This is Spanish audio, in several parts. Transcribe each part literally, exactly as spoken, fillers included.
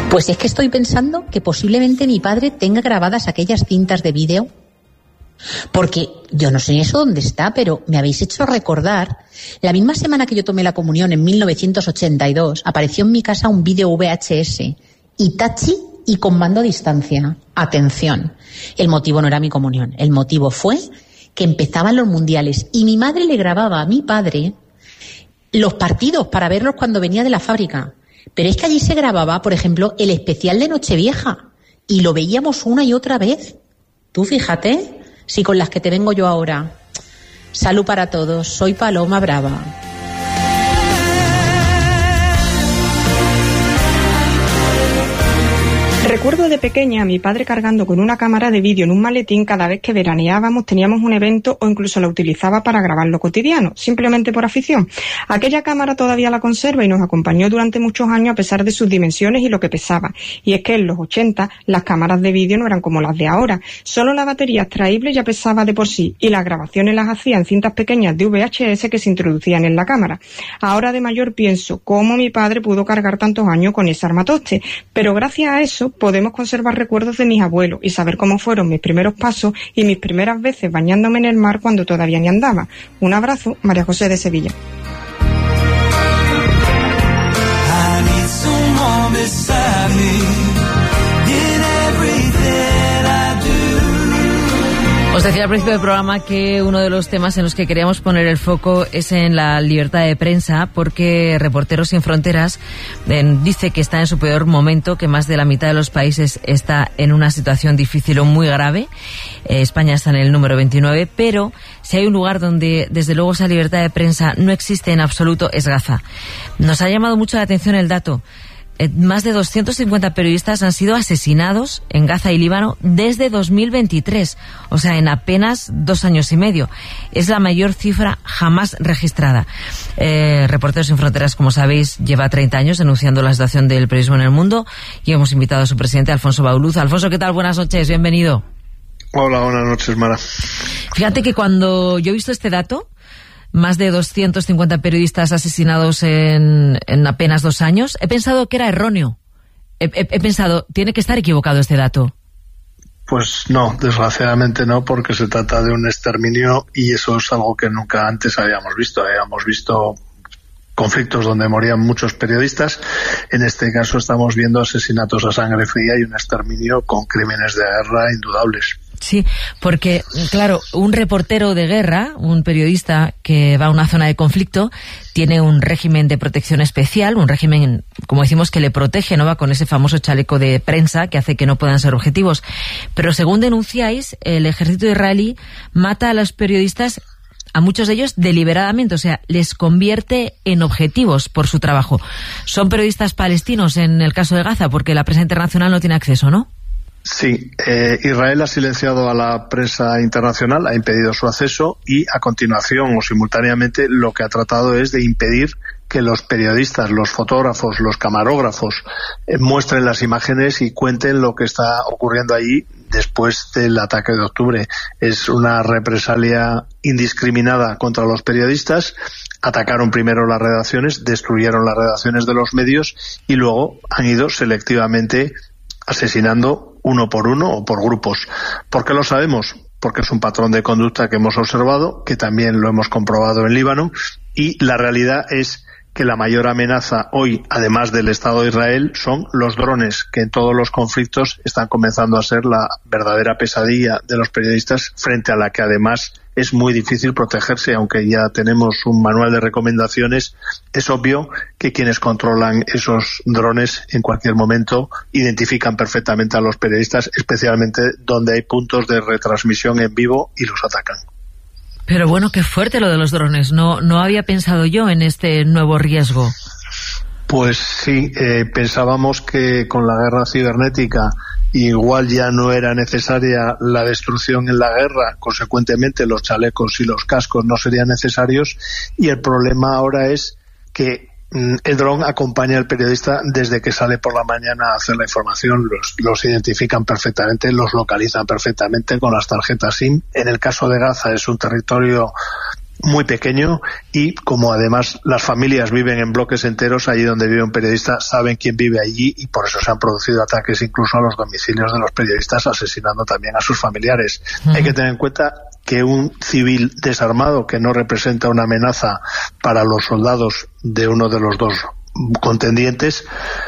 Pues es que estoy pensando que posiblemente mi padre tenga grabadas aquellas cintas de vídeo, porque yo no sé eso dónde está, pero me habéis hecho recordar, la misma semana que yo tomé la comunión en mil novecientos ochenta y dos, apareció en mi casa un vídeo V H S, Itachi y con mando a distancia. Atención, el motivo no era mi comunión, el motivo fue que empezaban los mundiales y mi madre le grababa a mi padre los partidos para verlos cuando venía de la fábrica. Pero es que allí se grababa, por ejemplo, el especial de Nochevieja y lo veíamos una y otra vez. Tú fíjate, si con las que te vengo yo ahora. Salud para todos, soy Paloma Brava. Recuerdo de pequeña a mi padre cargando con una cámara de vídeo en un maletín cada vez que veraneábamos, teníamos un evento o incluso la utilizaba para grabar lo cotidiano, simplemente por afición. Aquella cámara todavía la conserva y nos acompañó durante muchos años a pesar de sus dimensiones y lo que pesaba. Y es que en los ochenta las cámaras de vídeo no eran como las de ahora. Solo la batería extraíble ya pesaba de por sí y las grabaciones las hacía en cintas pequeñas de V H S que se introducían en la cámara. Ahora de mayor pienso cómo mi padre pudo cargar tantos años con ese armatoste, pero gracias a eso podemos conservar recuerdos de mis abuelos y saber cómo fueron mis primeros pasos y mis primeras veces bañándome en el mar cuando todavía ni andaba. Un abrazo, María José de Sevilla. Os decía al principio del programa que uno de los temas en los que queríamos poner el foco es en la libertad de prensa, porque Reporteros Sin Fronteras eh, dice que está en su peor momento, que más de la mitad de los países está en una situación difícil o muy grave. Eh, España está en el número veintinueve, pero si hay un lugar donde desde luego esa libertad de prensa no existe en absoluto es Gaza. Nos ha llamado mucho la atención el dato. Eh, más de doscientos cincuenta periodistas han sido asesinados en Gaza y Líbano desde dos mil veintitrés, o sea, en apenas dos años y medio. Es la mayor cifra jamás registrada. Eh, Reporteros Sin Fronteras, como sabéis, lleva treinta años denunciando la situación del periodismo en el mundo y hemos invitado a su presidente, Alfonso Bauluz. Alfonso, ¿qué tal? Buenas noches, bienvenido. Hola, buenas noches, Mara. Fíjate que cuando yo he visto este dato, más de doscientos cincuenta periodistas asesinados en, en apenas dos años, he pensado que era erróneo. He, he, he pensado, tiene que estar equivocado este dato. Pues no, desgraciadamente no, porque se trata de un exterminio y eso es algo que nunca antes habíamos visto. Habíamos visto conflictos donde morían muchos periodistas. En este caso estamos viendo asesinatos a sangre fría y un exterminio con crímenes de guerra indudables. Sí, porque, claro, un reportero de guerra, un periodista que va a una zona de conflicto, tiene un régimen de protección especial, un régimen, como decimos, que le protege, ¿no? Va con ese famoso chaleco de prensa que hace que no puedan ser objetivos. Pero según denunciáis, el ejército israelí mata a los periodistas, a muchos de ellos deliberadamente, o sea, les convierte en objetivos por su trabajo. Son periodistas palestinos en el caso de Gaza, porque la prensa internacional no tiene acceso, ¿no? Sí, eh, Israel ha silenciado a la prensa internacional, ha impedido su acceso y a continuación o simultáneamente lo que ha tratado es de impedir que los periodistas, los fotógrafos, los camarógrafos eh, muestren las imágenes y cuenten lo que está ocurriendo allí después del ataque de octubre. Es una represalia indiscriminada contra los periodistas. Atacaron primero las redacciones, destruyeron las redacciones de los medios y luego han ido selectivamente asesinando uno por uno o por grupos. ¿Por qué lo sabemos? Porque es un patrón de conducta que hemos observado, que también lo hemos comprobado en Líbano, y la realidad es que la mayor amenaza hoy, además del Estado de Israel, son los drones, que en todos los conflictos están comenzando a ser la verdadera pesadilla de los periodistas, frente a la que además es muy difícil protegerse, aunque ya tenemos un manual de recomendaciones. Es obvio que quienes controlan esos drones en cualquier momento identifican perfectamente a los periodistas, especialmente donde hay puntos de retransmisión en vivo y los atacan. Pero bueno, qué fuerte lo de los drones. No, no había pensado yo en este nuevo riesgo. Pues sí, eh, pensábamos que con la guerra cibernética igual ya no era necesaria la destrucción en la guerra, consecuentemente los chalecos y los cascos no serían necesarios, y el problema ahora es que mm, el dron acompaña al periodista desde que sale por la mañana a hacer la información, los, los identifican perfectamente, los localizan perfectamente con las tarjetas SIM. En el caso de Gaza es un territorio muy pequeño, y como además las familias viven en bloques enteros, allí donde vive un periodista saben quién vive allí, y por eso se han producido ataques incluso a los domicilios de los periodistas, asesinando también a sus familiares. Uh-huh. Hay que tener en cuenta que un civil desarmado que no representa una amenaza para los soldados de uno de los dos contendientes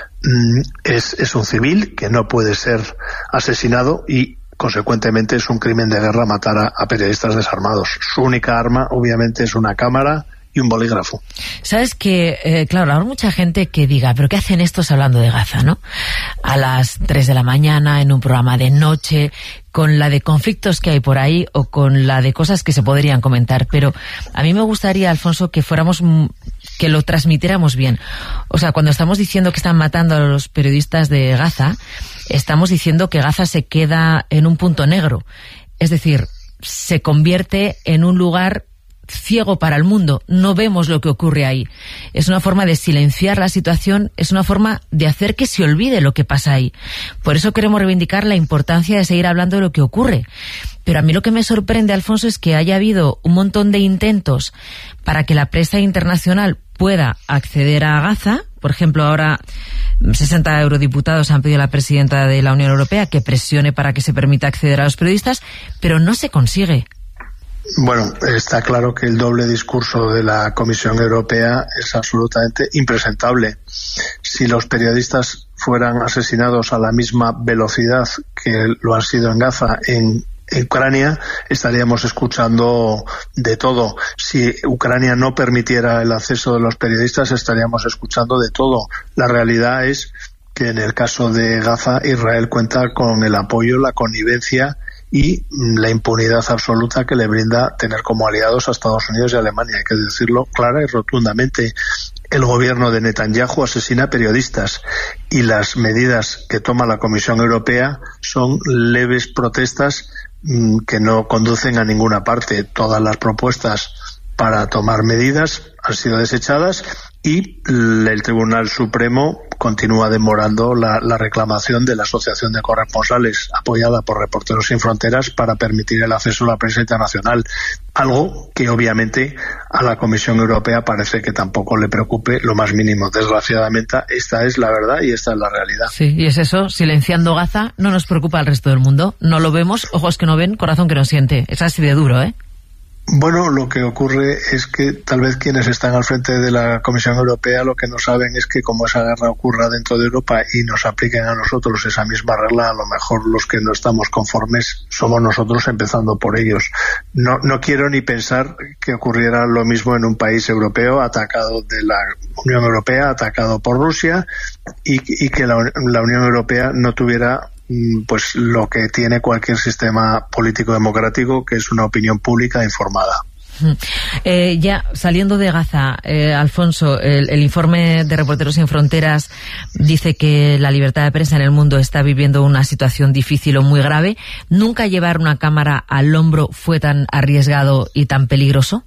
es, es un civil que no puede ser asesinado, y consecuentemente es un crimen de guerra matar a, a periodistas desarmados. Su única arma obviamente es una cámara y un bolígrafo. Sabes que, eh, claro, habrá mucha gente que diga, pero ¿qué hacen estos hablando de Gaza, no? A las tres de la mañana, en un programa de noche, con la de conflictos que hay por ahí o con la de cosas que se podrían comentar. Pero a mí me gustaría, Alfonso, que fuéramos, que lo transmitiéramos bien. O sea, cuando estamos diciendo que están matando a los periodistas de Gaza, estamos diciendo que Gaza se queda en un punto negro. Es decir, se convierte en un lugar ciego para el mundo. No vemos lo que ocurre ahí. Es una forma de silenciar la situación, es una forma de hacer que se olvide lo que pasa ahí. Por eso queremos reivindicar la importancia de seguir hablando de lo que ocurre. Pero a mí lo que me sorprende, Alfonso, es que haya habido un montón de intentos para que la prensa internacional pueda acceder a Gaza. Por ejemplo, ahora sesenta eurodiputados han pedido a la presidenta de la Unión Europea que presione para que se permita acceder a los periodistas, pero no se consigue. Bueno, está claro que el doble discurso de la Comisión Europea es absolutamente impresentable. Si los periodistas fueran asesinados a la misma velocidad que lo han sido en Gaza, en Ucrania, estaríamos escuchando de todo. Si Ucrania no permitiera el acceso de los periodistas, estaríamos escuchando de todo. La realidad es que en el caso de Gaza, Israel cuenta con el apoyo, la connivencia y la impunidad absoluta que le brinda tener como aliados a Estados Unidos y Alemania. Hay que decirlo clara y rotundamente. El gobierno de Netanyahu asesina periodistas, y las medidas que toma la Comisión Europea son leves protestas mmm, que no conducen a ninguna parte. Todas las propuestas para tomar medidas han sido desechadas, y el Tribunal Supremo continúa demorando la, la reclamación de la Asociación de Corresponsales, apoyada por Reporteros Sin Fronteras, para permitir el acceso a la prensa internacional. Algo que obviamente a la Comisión Europea parece que tampoco le preocupe lo más mínimo. Desgraciadamente, esta es la verdad y esta es la realidad. Sí, y es eso, silenciando Gaza no nos preocupa al resto del mundo. No lo vemos, ojos que no ven, corazón que no siente. Es así de duro, ¿eh? Bueno, lo que ocurre es que tal vez quienes están al frente de la Comisión Europea lo que no saben es que como esa guerra ocurra dentro de Europa y nos apliquen a nosotros esa misma regla, a lo mejor los que no estamos conformes somos nosotros, empezando por ellos. No, no quiero ni pensar que ocurriera lo mismo en un país europeo atacado de la Unión Europea, atacado por Rusia, y, y que la, la Unión Europea no tuviera pues lo que tiene cualquier sistema político democrático, que es una opinión pública informada. Eh, ya saliendo de Gaza, eh, Alfonso, el, el informe de Reporteros Sin Fronteras dice que la libertad de prensa en el mundo está viviendo una situación difícil o muy grave. ¿Nunca llevar una cámara al hombro fue tan arriesgado y tan peligroso?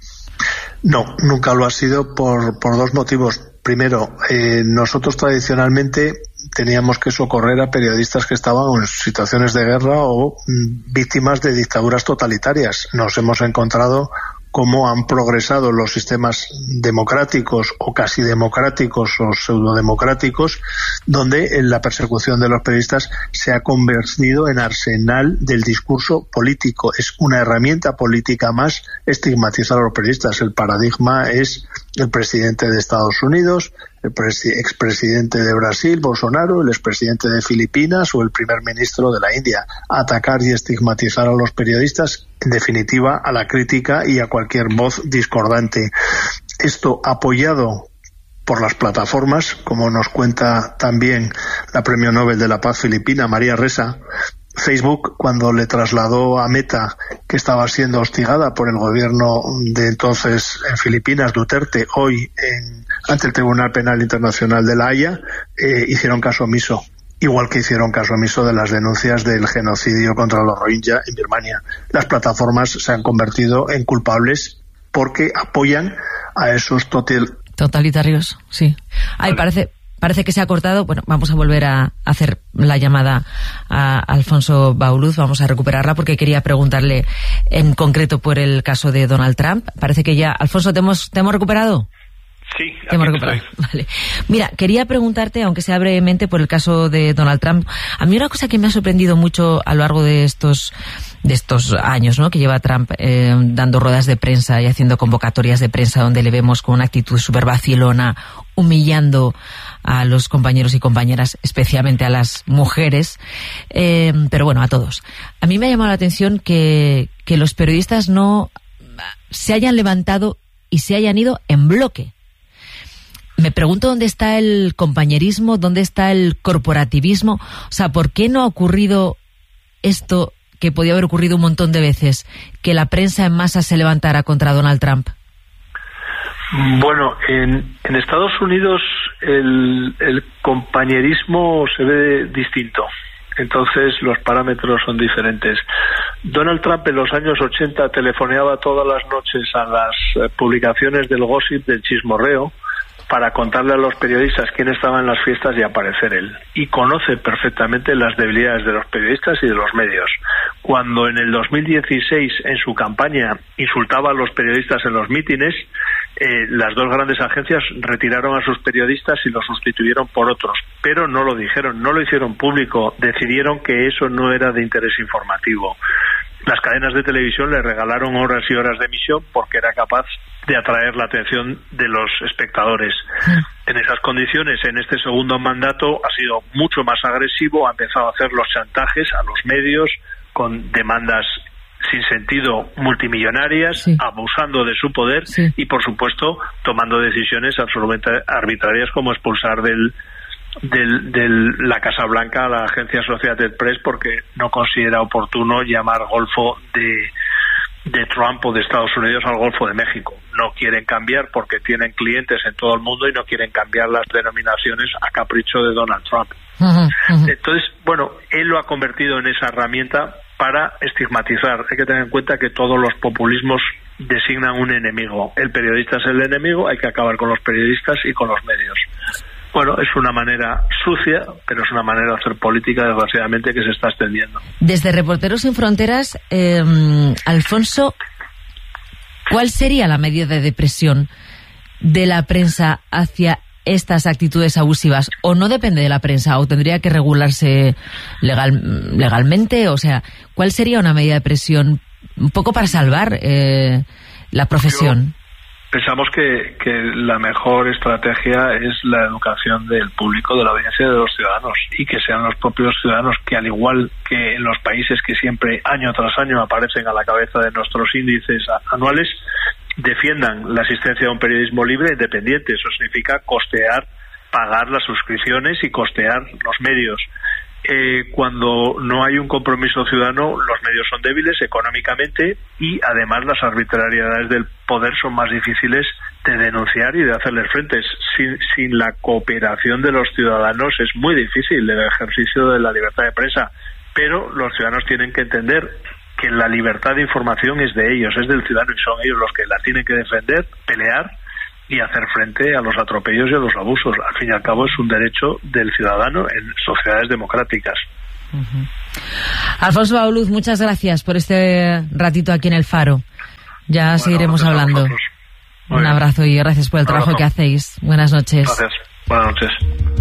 No, nunca lo ha sido por, por dos motivos. Primero, eh, nosotros tradicionalmente teníamos que socorrer a periodistas que estaban en situaciones de guerra o mm, víctimas de dictaduras totalitarias. Nos hemos encontrado cómo han progresado los sistemas democráticos o casi democráticos o pseudodemocráticos, donde la persecución de los periodistas se ha convertido en arsenal del discurso político. Es una herramienta política más estigmatizar a los periodistas. El paradigma es el presidente de Estados Unidos, el expresidente de Brasil, Bolsonaro, el expresidente de Filipinas o el primer ministro de la India. Atacar y estigmatizar a los periodistas, en definitiva, a la crítica y a cualquier voz discordante. Esto apoyado por las plataformas, como nos cuenta también la Premio Nobel de la Paz filipina, María Ressa. Facebook, cuando le trasladó a Meta que estaba siendo hostigada por el gobierno de entonces en Filipinas, Duterte, hoy en, ante el Tribunal Penal Internacional de La Haya, eh, hicieron caso omiso, igual que hicieron caso omiso de las denuncias del genocidio contra los Rohingya en Birmania. Las plataformas se han convertido en culpables porque apoyan a esos total... totalitarios, sí. Ay, parece... parece que se ha cortado. Bueno, vamos a volver a hacer la llamada a Alfonso Bauluz, vamos a recuperarla porque quería preguntarle en concreto por el caso de Donald Trump. Parece que ya... Alfonso, ¿te hemos, te hemos recuperado? Sí, te hemos recuperado. Vale. Mira, quería preguntarte, aunque sea brevemente, por el caso de Donald Trump. A mí una cosa que me ha sorprendido mucho a lo largo de estos de estos años, ¿no?, que lleva Trump eh, dando ruedas de prensa y haciendo convocatorias de prensa donde le vemos con una actitud súper vacilona, humillando a los compañeros y compañeras, especialmente a las mujeres, eh, pero bueno, a todos. A mí me ha llamado la atención que, que los periodistas no se hayan levantado y se hayan ido en bloque. Me pregunto dónde está el compañerismo, dónde está el corporativismo. O sea, ¿por qué no ha ocurrido esto que podía haber ocurrido un montón de veces, que la prensa en masa se levantara contra Donald Trump? Bueno, en, en Estados Unidos el, el compañerismo se ve distinto. Entonces los parámetros son diferentes. Donald Trump en los años ochenta telefoneaba todas las noches a las eh, publicaciones del gossip, del chismorreo, para contarle a los periodistas quién estaba en las fiestas y aparecer él. Y conoce perfectamente las debilidades de los periodistas y de los medios. Cuando en el dos mil dieciséis, en su campaña, insultaba a los periodistas en los mítines, eh, las dos grandes agencias retiraron a sus periodistas y los sustituyeron por otros. Pero no lo dijeron, no lo hicieron público. Decidieron que eso no era de interés informativo. Las cadenas de televisión le regalaron horas y horas de emisión porque era capaz de atraer la atención de los espectadores. En esas condiciones, en este segundo mandato, ha sido mucho más agresivo, ha empezado a hacer los chantajes a los medios con demandas sin sentido multimillonarias, sí, abusando de su poder, sí, y, por supuesto, tomando decisiones absolutamente arbitrarias como expulsar del de del, la Casa Blanca a la agencia Associated Press porque no considera oportuno llamar Golfo de, de Trump o de Estados Unidos al Golfo de México. No quieren cambiar porque tienen clientes en todo el mundo y no quieren cambiar las denominaciones a capricho de Donald Trump. Uh-huh, uh-huh. Entonces, bueno, él lo ha convertido en esa herramienta para estigmatizar. Hay que tener en cuenta que todos los populismos designan un enemigo. El periodista es el enemigo, hay que acabar con los periodistas y con los medios. Bueno, es una manera sucia, pero es una manera de hacer política, desgraciadamente, que se está extendiendo. Desde Reporteros Sin Fronteras, eh, Alfonso, ¿cuál sería la medida de presión de la prensa hacia estas actitudes abusivas? ¿O no depende de la prensa? ¿O tendría que regularse legal, legalmente? O sea, ¿cuál sería una medida de presión un poco para salvar eh, la profesión? Yo... Pensamos que, que la mejor estrategia es la educación del público, de la audiencia, de los ciudadanos, y que sean los propios ciudadanos que, al igual que en los países que siempre año tras año aparecen a la cabeza de nuestros índices anuales, defiendan la existencia de un periodismo libre e independiente. Eso significa costear, pagar las suscripciones y costear los medios. Eh, cuando no hay un compromiso ciudadano, los medios son débiles económicamente y además las arbitrariedades del poder son más difíciles de denunciar y de hacerles frente. Sin, sin la cooperación de los ciudadanos es muy difícil el ejercicio de la libertad de prensa, pero los ciudadanos tienen que entender que la libertad de información es de ellos, es del ciudadano, y son ellos los que la tienen que defender, pelear y hacer frente a los atropellos y a los abusos. Al fin y al cabo es un derecho del ciudadano en sociedades democráticas. Uh-huh. Alfonso Bauluz, muchas gracias por este ratito aquí en El Faro. Ya bueno, seguiremos hablando. Un bien. Abrazo y gracias por el trabajo que hacéis. Buenas noches. Gracias. Buenas noches.